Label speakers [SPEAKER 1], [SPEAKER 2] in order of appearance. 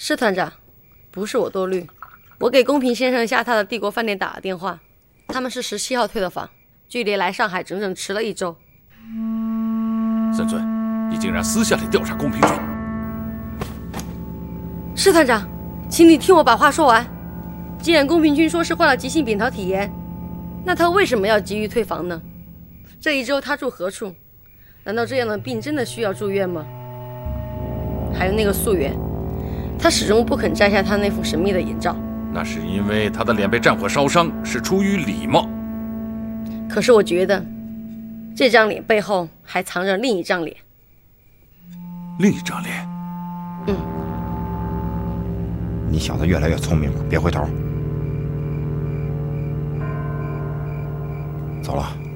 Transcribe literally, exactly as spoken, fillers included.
[SPEAKER 1] 是团长，不是我多虑。我给公平先生下榻的帝国饭店打了电话，他们是十七号退的房，距离来上海整整迟了一周。
[SPEAKER 2] 森村，你竟然私下里调查公平君？
[SPEAKER 1] 是团长，请你听我把话说完。既然公平君说是患了急性扁桃体炎，那他为什么要急于退房呢？这一周他住何处？难道这样的病真的需要住院吗？还有那个素媛，他始终不肯摘下他那副神秘的眼罩。
[SPEAKER 2] 那是因为他的脸被战火烧伤，是出于礼貌。
[SPEAKER 1] 可是我觉得，这张脸背后还藏着另一张脸。
[SPEAKER 2] 另一张脸？
[SPEAKER 1] 嗯。
[SPEAKER 3] 你小子越来越聪明了，别回头。走了。